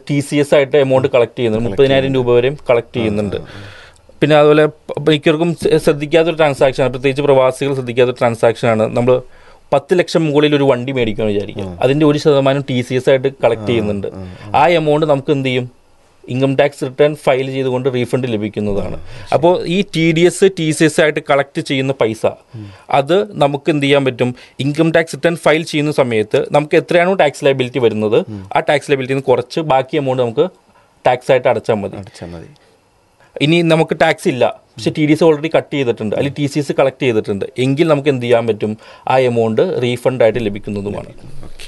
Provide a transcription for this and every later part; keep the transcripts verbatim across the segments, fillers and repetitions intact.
T C S ആയിട്ട് amount collect ചെയ്യുന്നുണ്ട്, മുപ്പതിനായിരം രൂപ വരെയും കളക്ട് ചെയ്യുന്നുണ്ട്. പിന്നെ അതുപോലെ മിക്കവർക്കും ശ്രദ്ധിക്കാത്തൊരു ട്രാൻസാക്ഷനാണ്, പ്രത്യേകിച്ച് പ്രവാസികൾ ശ്രദ്ധിക്കാത്തൊരു ട്രാൻസാക്ഷനാണ്. നമ്മൾ പത്ത് ലക്ഷം മുകളിൽ ഒരു വണ്ടി മേടിക്കുമെന്ന് വിചാരിക്കുക, അതിൻ്റെ ഒരു ശതമാനം ടി സി എസ് ആയിട്ട് കളക്ട് ചെയ്യുന്നുണ്ട്. ആ എമൗണ്ട് നമുക്ക് എന്ത് ചെയ്യും, ഇൻകം ടാക്സ് റിട്ടേൺ ഫയൽ ചെയ്തുകൊണ്ട് റീഫണ്ട് ലഭിക്കുന്നതാണ്. അപ്പോൾ ഈ T D S T C S ആയിട്ട് കളക്ട് ചെയ്യുന്ന പൈസ അത് നമുക്ക് എന്ത് ചെയ്യാൻ പറ്റും, ഇൻകം ടാക്സ് റിട്ടേൺ ഫയൽ ചെയ്യുന്ന സമയത്ത് നമുക്ക് എത്രയാണോ ടാക്സ് ലയബിലിറ്റി വരുന്നത് ആ ടാക്സ് ലയബിലിറ്റിയിൽ നിന്ന് കുറച്ച് ബാക്കി എമൗണ്ട് നമുക്ക് ടാക്സ് ആയിട്ട് അടച്ചാൽ മതി. മതി ഇനി നമുക്ക് ടാക്സ് ഇല്ല, പക്ഷെ T D S already cut ചെയ്തിട്ടുണ്ട്, അല്ലെങ്കിൽ ടി സി എസ് കളക്ട് ചെയ്തിട്ടുണ്ട് എങ്കിൽ നമുക്ക് എന്ത് ചെയ്യാൻ പറ്റും, ആ എമൗണ്ട് റീഫണ്ട് ആയിട്ട് ലഭിക്കുന്നതുമാണ്. ഓക്കെ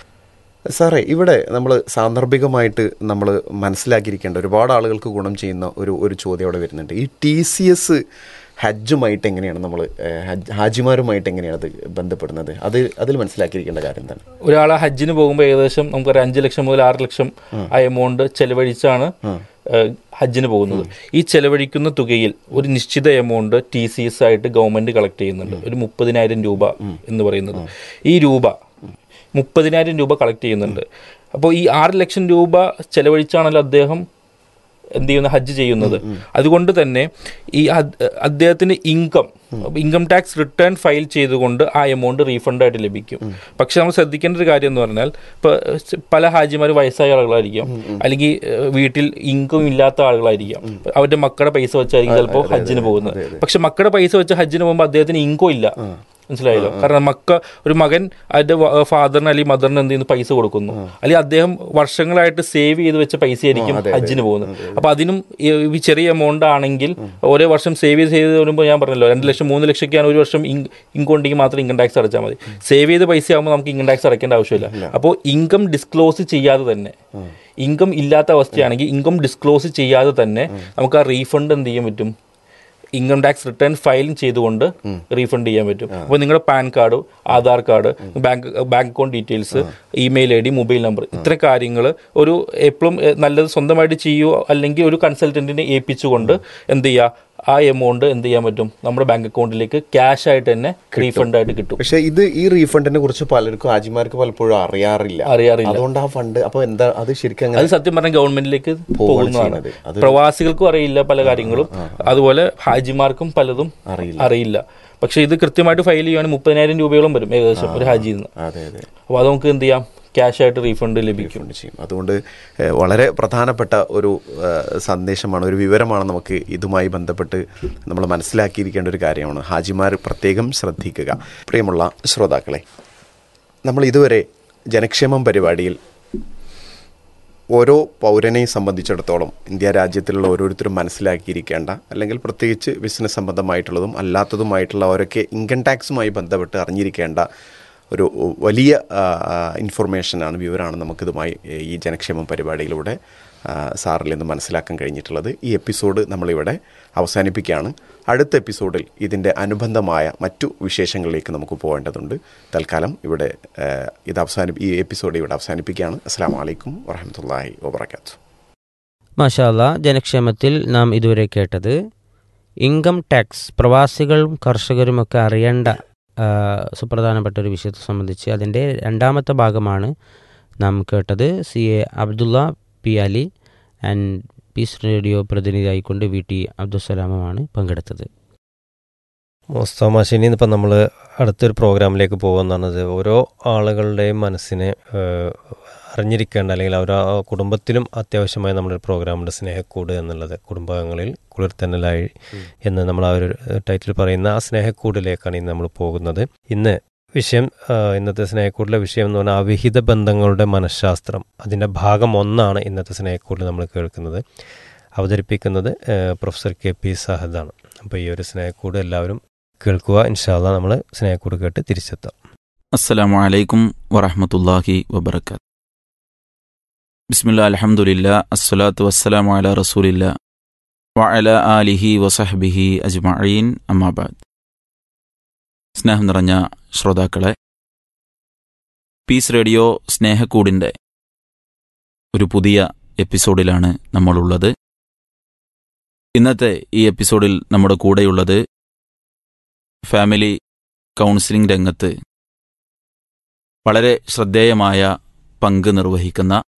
സാറേ, ഇവിടെ നമ്മൾ സാന്ദർഭികമായിട്ട് നമ്മൾ മനസ്സിലാക്കിയിരിക്കേണ്ട ഒരുപാട് ആളുകൾക്ക് ഗുണം ചെയ്യുന്ന ഒരു ഒരു ചോദ്യം അവിടെ വരുന്നുണ്ട്. ഈ ടി സി എസ് ഹജ്ജുമായിട്ട് എങ്ങനെയാണ് നമ്മൾ ഹാജിമാരുമായിട്ട് എങ്ങനെയാണ് അത് ബന്ധപ്പെടുന്നത്? അത് അതിൽ മനസ്സിലാക്കിയിരിക്കേണ്ട കാര്യം എന്താണ്? ഒരാൾ ഹജ്ജിന് പോകുമ്പോൾ ഏകദേശം നമുക്കൊരു അഞ്ച് ലക്ഷം മുതൽ ആറ് ലക്ഷം ആ എമൗണ്ട് ചെലവഴിച്ചാണ് ഹജ്ജിന് പോകുന്നത്. ഈ ചെലവഴിക്കുന്ന തുകയിൽ ഒരു നിശ്ചിത എമൗണ്ട് ടി സി എസ് ആയിട്ട് ഗവൺമെന്റ് കളക്ട് ചെയ്യുന്നുണ്ട്, ഒരു മുപ്പതിനായിരം രൂപ എന്ന് പറയുന്നത്. ഈ രൂപ മുപ്പതിനായിരം രൂപ കളക്ട് ചെയ്യുന്നുണ്ട്. അപ്പോൾ ഈ ആറ് ലക്ഷം രൂപ ചെലവഴിച്ചാണല്ലോ അദ്ദേഹം എന്ത് ചെയ്യുന്ന ഹജ്ജ് ചെയ്യുന്നത്. അതുകൊണ്ട് തന്നെ ഈ അദ്ദേഹത്തിന് income income tax return file ചെയ്തുകൊണ്ട് ആ എമൗണ്ട് റീഫണ്ട് ആയിട്ട് ലഭിക്കും. പക്ഷെ നമ്മൾ ശ്രദ്ധിക്കേണ്ട ഒരു കാര്യം എന്ന് പറഞ്ഞാൽ, ഇപ്പോൾ പല ഹാജിമാർ വയസ്സായ ആളുകളായിരിക്കാം, അല്ലെങ്കിൽ വീട്ടിൽ ഇൻകം ഇല്ലാത്ത ആളുകളായിരിക്കാം, അവരുടെ മക്കളുടെ പൈസ വെച്ചായിരിക്കും ചിലപ്പോൾ ഹജ്ജിന് പോകുന്നത്. പക്ഷെ മക്കളുടെ പൈസ വെച്ച് ഹജ്ജിന് പോകുമ്പോൾ അദ്ദേഹത്തിന് ഇൻകം ഇല്ല, മനസ്സിലായല്ലോ. കാരണം മക്ക ഒരു മകൻ അതിന്റെ ഫാദറിന് അല്ലെങ്കിൽ മദറിന് എന്ത് ചെയ്യുന്നു, പൈസ കൊടുക്കുന്നു, അല്ലെങ്കിൽ അദ്ദേഹം വർഷങ്ങളായിട്ട് സേവ് ചെയ്ത് വെച്ച പൈസ ആയിരിക്കും ഹജ്ജിന് പോകുന്നത്. അപ്പൊ അതിനും ഈ ചെറിയ എമൗണ്ട് ആണെങ്കിൽ ഓരോ വർഷം സേവ് ചെയ്ത് ചെയ്ത് വരുമ്പോൾ ഞാൻ പറഞ്ഞല്ലോ രണ്ട് ലക്ഷം മൂന്ന് ലക്ഷമൊക്കെയാണ് ഒരു വർഷം ഇൻകം ഉണ്ടെങ്കിൽ മാത്രം ഇൻകം ടാക്സ് അടച്ചാൽ മതി. സേവ് ചെയ്ത പൈസ ആകുമ്പോൾ നമുക്ക് ഇൻകം ടാക്സ് അടയ്ക്കേണ്ട ആവശ്യമില്ല. അപ്പോൾ ഇൻകം ഡിസ്ക്ലോസ് ചെയ്യാതെ തന്നെ, ഇൻകം ഇല്ലാത്ത അവസ്ഥയാണെങ്കിൽ ഇൻകം ഡിസ്ക്ലോസ് ചെയ്യാതെ തന്നെ നമുക്ക് ആ റീഫണ്ട് എന്ത് ചെയ്യാൻ പറ്റും, ഇൻകം ടാക്സ് റിട്ടേൺ ഫയൽ ചെയ്തുകൊണ്ട് റീഫണ്ട് ചെയ്യാൻ പറ്റും. അപ്പോൾ നിങ്ങളുടെ pan card, Aadhaar card, bank bank account details, email I D, mobile number, ഇത്ര കാര്യങ്ങൾ ഒരു എപ്പോഴും നല്ലത് സ്വന്തമായിട്ട് ചെയ്യുക, അല്ലെങ്കിൽ ഒരു കൺസൾട്ടന്റിനെ ഏൽപ്പിച്ചുകൊണ്ട് എന്ത് ചെയ്യുക, ആ എമൗണ്ട് എന്ത് ചെയ്യാൻ പറ്റും, നമ്മുടെ ബാങ്ക് അക്കൗണ്ടിലേക്ക് ക്യാഷ് ആയിട്ട് തന്നെ റീഫണ്ട് ആയിട്ട് കിട്ടും. പക്ഷേ ഇത് ഈ റീഫണ്ടിനെ കുറിച്ച് പലർക്കും ഹാജിമാർക്ക് പലപ്പോഴും അറിയാറില്ല അറിയാറില്ല അതുകൊണ്ട് ആ ഫണ്ട് അപ്പോൾ എന്താ അത് ശരിക്കും അത് സത്യം പറഞ്ഞാൽ ഗവൺമെന്റിലേക്ക് പോകുന്നതാണ്. പ്രവാസികൾക്കും അറിയില്ല പല കാര്യങ്ങളും, അതുപോലെ ഹാജിമാർക്കും പലതും അറിയില്ല. പക്ഷെ ഇത് കൃത്യമായിട്ട് ഫയൽ ചെയ്യുവാണെങ്കിൽ മുപ്പതിനായിരം രൂപയോളം വരും ഏകദേശം ഒരു ഹാജിയിൽ നിന്ന്. അപ്പോൾ അത് നമുക്ക് എന്ത് ചെയ്യാം, ക്യാഷ് ആയിട്ട് റീഫണ്ട് ലഭിക്കും ചെയ്യും. അതുകൊണ്ട് വളരെ പ്രധാനപ്പെട്ട ഒരു സന്ദേശമാണ്, ഒരു വിവരമാണ് നമുക്ക് ഇതുമായി ബന്ധപ്പെട്ട് നമ്മൾ മനസ്സിലാക്കിയിരിക്കേണ്ട ഒരു കാര്യമാണ്. ഹാജിമാർ പ്രത്യേകം ശ്രദ്ധിക്കുക. പ്രിയമുള്ള ശ്രോതാക്കളെ, നമ്മൾ ഇതുവരെ ജനക്ഷേമം പരിപാടിയിൽ ഓരോ പൗരനെയും സംബന്ധിച്ചിടത്തോളം ഇന്ത്യ രാജ്യത്തിലുള്ള ഓരോരുത്തരും മനസ്സിലാക്കിയിരിക്കേണ്ട, അല്ലെങ്കിൽ പ്രത്യേകിച്ച് ബിസിനസ് സംബന്ധമായിട്ടുള്ളതും അല്ലാത്തതുമായിട്ടുള്ള അവരൊക്കെ ഇൻകം ടാക്സുമായി ബന്ധപ്പെട്ട് അറിഞ്ഞിരിക്കേണ്ട ഒരു വലിയ ഇൻഫർമേഷനാണ്, വിവരമാണ് നമുക്കിതുമായി ഈ ജനക്ഷേമം പരിപാടിയിലൂടെ സാറിൽ നിന്ന് മനസ്സിലാക്കാൻ കഴിഞ്ഞിട്ടുള്ളത്. ഈ എപ്പിസോഡ് നമ്മളിവിടെ അവസാനിപ്പിക്കുകയാണ്. അടുത്ത എപ്പിസോഡിൽ ഇതിൻ്റെ അനുബന്ധമായ മറ്റു വിശേഷങ്ങളിലേക്ക് നമുക്ക് പോകേണ്ടതുണ്ട്. തൽക്കാലം ഇവിടെ ഇത് അവസാനി ഈ എപ്പിസോഡ് ഇവിടെ അവസാനിപ്പിക്കുകയാണ്. അസ്സലാമു അലൈക്കും വറഹ്മത്തുള്ളാഹി വബറകാതുഹു. മാഷാ അല്ലാഹ്, ജനക്ഷേമത്തിൽ നാം ഇതുവരെ കേട്ടത് ഇൻകം ടാക്സ് പ്രവാസികളും കർഷകരുമൊക്കെ അറിയേണ്ട സുപ്രധാനപ്പെട്ട ഒരു വിഷയത്തെ സംബന്ധിച്ച് അതിൻ്റെ രണ്ടാമത്തെ ഭാഗമാണ് നാം കേട്ടത്. C A Abdulla P Ali and piece radio പ്രതിനിധിയായിക്കൊണ്ട് V T അബ്ദുസലാമുമാണ് പങ്കെടുത്തത്. മുസ്തഫ ഇനിയിപ്പോൾ നമ്മൾ അടുത്തൊരു പ്രോഗ്രാമിലേക്ക് പോകുന്നതാണ്. ഓരോ ആളുകളുടെയും മനസ്സിനെ അറിഞ്ഞിരിക്കേണ്ട, അല്ലെങ്കിൽ അവർ കുടുംബത്തിലും അത്യാവശ്യമായി നമ്മുടെ പ്രോഗ്രാമുണ്ട് സ്നേഹക്കൂട് എന്നുള്ളത്. കുടുംബങ്ങളിൽ കുളിർത്തന്നലായി എന്ന് നമ്മൾ ആ ഒരു ടൈറ്റിൽ പറയുന്ന ആ സ്നേഹക്കൂടിലേക്കാണ് ഇന്ന് നമ്മൾ പോകുന്നത്. ഇന്ന് വിഷയം, ഇന്നത്തെ സ്നേഹക്കൂടിലെ വിഷയം എന്ന് പറഞ്ഞാൽ അവിഹിത ബന്ധങ്ങളുടെ മനഃശാസ്ത്രം. അതിൻ്റെ ഭാഗം ഒന്നാണ് ഇന്നത്തെ സ്നേഹക്കൂടിൽ നമ്മൾ കേൾക്കുന്നത്. അവതരിപ്പിക്കുന്നത് പ്രൊഫസർ കെ പി സഹദാണ്. അപ്പോൾ ഈ ഒരു സ്നേഹക്കൂട് എല്ലാവരും കേൾക്കുക. ഇൻഷാ അല്ലാഹ് നമ്മൾ സ്നേഹക്കൂട് കേട്ട് തിരിച്ചെത്താം. അസ്സലാമു അലൈക്കും വറഹ്മത്തുള്ളാഹി വബറകാതുഹു. ബിസ്മില്ലാ അൽഹംദുലില്ലാ അസ്സലാത്തു വസ്സലാമു അലാ റസൂലില്ലാ വഅലാ ആലിഹി വസഹ്ബിഹി അജ്മഈൻ അമ്മാ ബഅദ്. സ്നേഹം നിറഞ്ഞ ശ്രോതാക്കളെ, പീസ് റേഡിയോ സ്നേഹക്കൂടിൻ്റെ ഒരു പുതിയ എപ്പിസോഡിലാണ് നമ്മളുള്ളത്. ഇന്നത്തെ ഈ എപ്പിസോഡിൽ നമ്മുടെ കൂടെയുള്ളത് ഫാമിലി കൗൺസിലിംഗ് രംഗത്ത് വളരെ ശ്രദ്ധേയമായ പങ്ക് നിർവഹിക്കുന്ന